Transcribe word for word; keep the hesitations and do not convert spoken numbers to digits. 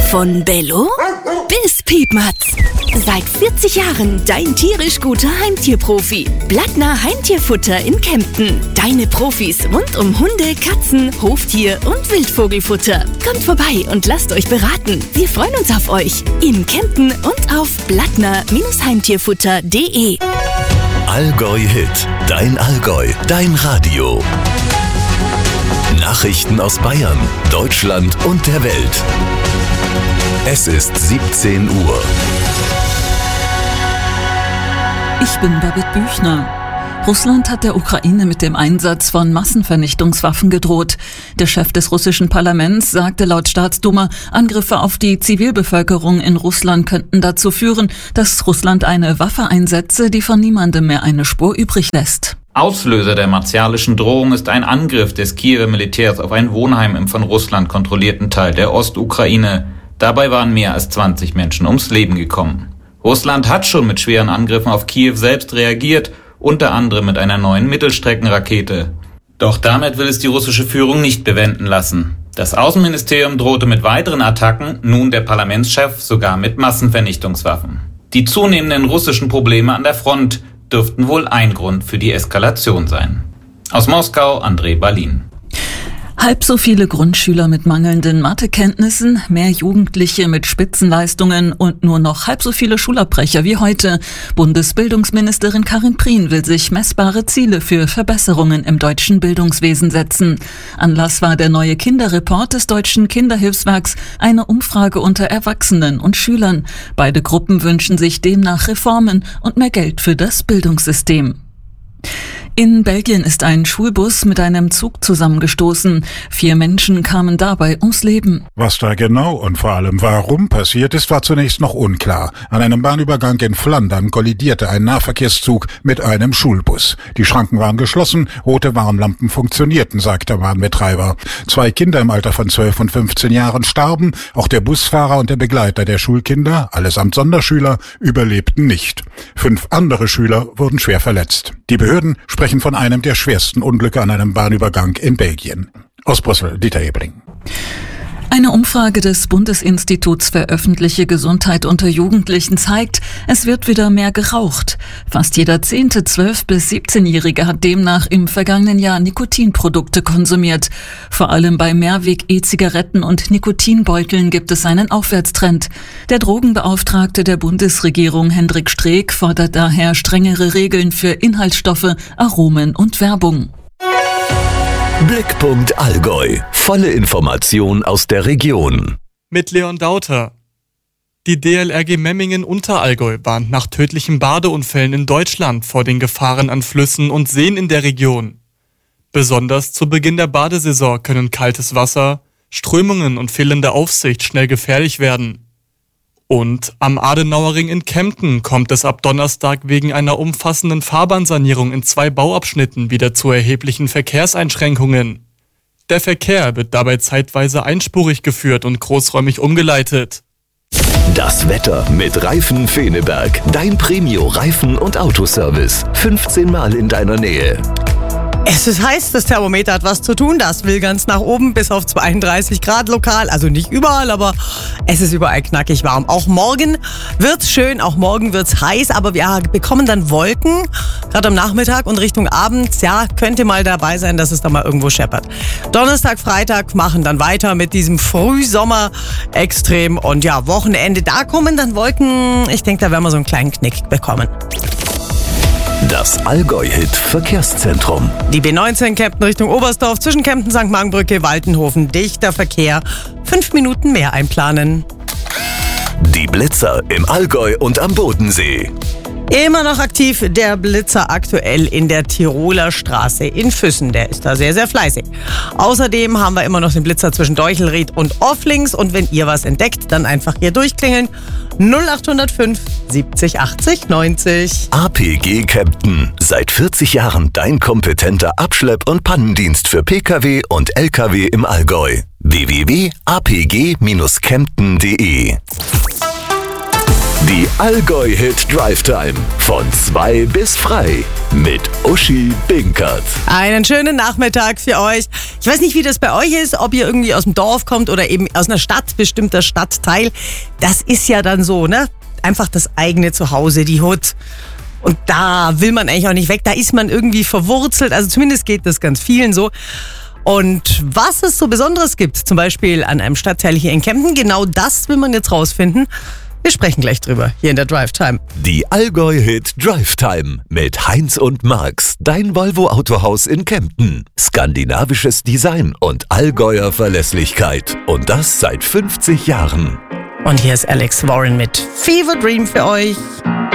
Von Bello bis Piepmatz. Seit vierzig Jahren dein tierisch guter Heimtierprofi. Blattner Heimtierfutter in Kempten. Deine Profis rund um Hunde, Katzen, Hoftier und Wildvogelfutter. Kommt vorbei und lasst euch beraten. Wir freuen uns auf euch. In Kempten und auf blattner Heimtierfutter punkt de. Allgäu Hit. Dein Allgäu. Dein Radio. Nachrichten aus Bayern, Deutschland und der Welt. Es ist siebzehn Uhr. Ich bin Babette Büchner. Russland hat der Ukraine mit dem Einsatz von Massenvernichtungswaffen gedroht. Der Chef des russischen Parlaments sagte laut Staatsduma, Angriffe auf die Zivilbevölkerung in Russland könnten dazu führen, dass Russland eine Waffe einsetze, die von niemandem mehr eine Spur übrig lässt. Auslöser der martialischen Drohung ist ein Angriff des Kiewer Militärs auf ein Wohnheim im von Russland kontrollierten Teil der Ostukraine. Dabei waren mehr als zwanzig Menschen ums Leben gekommen. Russland hat schon mit schweren Angriffen auf Kiew selbst reagiert, unter anderem mit einer neuen Mittelstreckenrakete. Doch damit will es die russische Führung nicht bewenden lassen. Das Außenministerium drohte mit weiteren Attacken, nun der Parlamentschef sogar mit Massenvernichtungswaffen. Die zunehmenden russischen Probleme an der Front dürften wohl ein Grund für die Eskalation sein. Aus Moskau, André Berlin. Halb so viele Grundschüler mit mangelnden Mathekenntnissen, mehr Jugendliche mit Spitzenleistungen und nur noch halb so viele Schulabbrecher wie heute. Bundesbildungsministerin Karin Prien will sich messbare Ziele für Verbesserungen im deutschen Bildungswesen setzen. Anlass war der neue Kinderreport des Deutschen Kinderhilfswerks, eine Umfrage unter Erwachsenen und Schülern. Beide Gruppen wünschen sich demnach Reformen und mehr Geld für das Bildungssystem. In Belgien ist ein Schulbus mit einem Zug zusammengestoßen. Vier Menschen kamen dabei ums Leben. Was da genau und vor allem warum passiert ist, war zunächst noch unklar. An einem Bahnübergang in Flandern kollidierte ein Nahverkehrszug mit einem Schulbus. Die Schranken waren geschlossen, rote Warnlampen funktionierten, sagt der Bahnbetreiber. Zwei Kinder im Alter von zwölf und fünfzehn Jahren starben. Auch der Busfahrer und der Begleiter der Schulkinder, allesamt Sonderschüler, überlebten nicht. Fünf andere Schüler wurden schwer verletzt. Die Behörden sprechen von einem der schwersten Unglücke an einem Bahnübergang in Belgien. Aus Brüssel, Dieter Ebling. Eine Umfrage des Bundesinstituts für öffentliche Gesundheit unter Jugendlichen zeigt, es wird wieder mehr geraucht. Fast jeder zehnte zwölf- bis siebzehnjährige hat demnach im vergangenen Jahr Nikotinprodukte konsumiert. Vor allem bei Mehrweg-E-Zigaretten und Nikotinbeuteln gibt es einen Aufwärtstrend. Der Drogenbeauftragte der Bundesregierung Hendrik Streeck fordert daher strengere Regeln für Inhaltsstoffe, Aromen und Werbung. Blickpunkt Allgäu. Volle Information aus der Region. Mit Leon Dauter. Die D L R G Memmingen Unterallgäu warnt nach tödlichen Badeunfällen in Deutschland vor den Gefahren an Flüssen und Seen in der Region. Besonders zu Beginn der Badesaison können kaltes Wasser, Strömungen und fehlende Aufsicht schnell gefährlich werden. Und am Adenauerring in Kempten kommt es ab Donnerstag wegen einer umfassenden Fahrbahnsanierung in zwei Bauabschnitten wieder zu erheblichen Verkehrseinschränkungen. Der Verkehr wird dabei zeitweise einspurig geführt und großräumig umgeleitet. Das Wetter mit Reifen Feneberg. Dein Premio-Reifen- und Autoservice. fünfzehn Mal in deiner Nähe. Es ist heiß, das Thermometer hat was zu tun, das will ganz nach oben bis auf zweiunddreißig Grad lokal, also nicht überall, aber es ist überall knackig warm. Auch morgen wird's schön, auch morgen wird's heiß, aber wir bekommen dann Wolken, gerade am Nachmittag und Richtung Abend, ja, könnte mal dabei sein, dass es da mal irgendwo scheppert. Donnerstag, Freitag machen dann weiter mit diesem Frühsommer-Extrem und ja, Wochenende, da kommen dann Wolken, ich denke, da werden wir so einen kleinen Knick bekommen. Das Allgäu-Hit Verkehrszentrum. Die B neunzehn Kempten Richtung Oberstdorf zwischen Kempten, Sankt Markenbrücke, Waltenhofen. Dichter Verkehr. Fünf Minuten mehr einplanen. Die Blitzer im Allgäu und am Bodensee. Immer noch aktiv der Blitzer aktuell in der Tiroler Straße in Füssen. Der ist da sehr, sehr fleißig. Außerdem haben wir immer noch den Blitzer zwischen Deuchelried und Offlings. Und wenn ihr was entdeckt, dann einfach hier durchklingeln. null acht null fünf siebzig achtzig neunzig. A P G Kempten. Seit vierzig Jahren dein kompetenter Abschlepp- und Pannendienst für Pkw und Lkw im Allgäu. w w w punkt a p g dash kempten punkt de Die Allgäu-Hit Drive Time. Von zwei bis frei. Mit Uschi Binkert. Einen schönen Nachmittag für euch. Ich weiß nicht, wie das bei euch ist, ob ihr irgendwie aus dem Dorf kommt oder eben aus einer Stadt, bestimmter Stadtteil. Das ist ja dann so, ne? Einfach das eigene Zuhause, die Hut. Und da will man eigentlich auch nicht weg. Da ist man irgendwie verwurzelt. Also zumindest geht das ganz vielen so. Und was es so Besonderes gibt, zum Beispiel an einem Stadtteil hier in Kempten, genau das will man jetzt rausfinden. Wir sprechen gleich drüber, hier in der Drive Time. Die Allgäu-Hit Drive Time mit Heinz und Marx, dein Volvo-Autohaus in Kempten. Skandinavisches Design und Allgäuer Verlässlichkeit. Und das seit fünfzig Jahren. Und hier ist Alex Warren mit Fever Dream für euch.